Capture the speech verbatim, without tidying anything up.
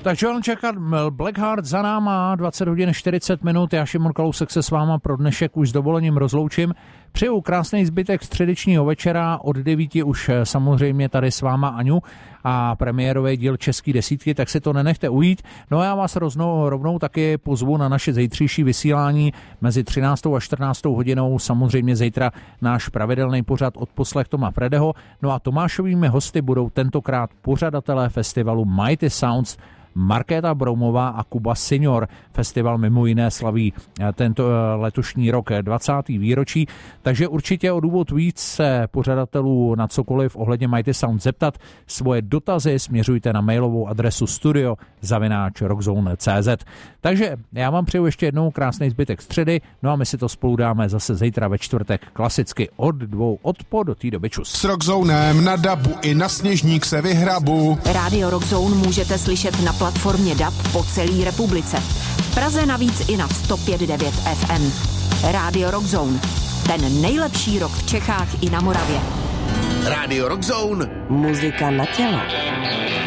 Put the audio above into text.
Tak Joan čekat Blackheart za náma, dvacet hodin čtyřicet minut, já Šimon Kalousek se s váma pro dnešek už s dovolením rozloučím. Přeju krásný zbytek středečního večera, od devíti už samozřejmě tady s váma Aňu a premiérový díl Český desítky, tak si to nenechte ujít. No a já vás rovnou, rovnou taky pozvu na naše zítřejší vysílání mezi třináctou a čtrnáctou hodinou, samozřejmě zítra náš pravidelný pořad Odposlech Toma Fredeho. No a Tomášovými hosty budou tentokrát pořadatelé festivalu Mighty Sounds, Markéta Broumová a Kuba Senior. Festival mimo jiné slaví tento letošní rok dvacáté výročí, takže určitě o důvod víc se pořadatelů na cokoliv ohledně Mighty Sound zeptat. Svoje dotazy směřujte na mailovou adresu studio zavináč rockzone tečka cé zet. Takže já vám přeju ještě jednou krásný zbytek středy, no a my si to spolu dáme zase zítra ve čtvrtek klasicky od dvou odpo do té doby čus. S Rockzonem na dabu i na Sněžník se vyhrabu. Radio Rockzone můžete slyšet na platformě D A B po celé republice. V Praze navíc i na sto pět devět ef em. Radio Rockzone. Ten nejlepší rock v Čechách i na Moravě. Radio Rockzone. Muzika na tělo.